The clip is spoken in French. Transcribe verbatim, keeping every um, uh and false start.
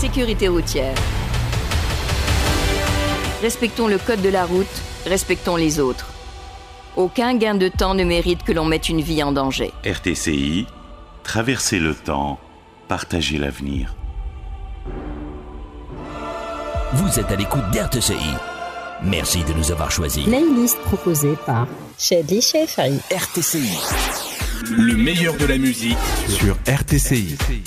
sécurité routière. Respectons le code de la route, respectons les autres. Aucun gain de temps ne mérite que l'on mette une vie en danger. R T C I, traverser le temps, partager l'avenir. Vous êtes à l'écoute d'R T C I. Merci de nous avoir choisis. Playlist proposée par Shadly Shefari. R T C I. Le meilleur de la musique sur R T C I.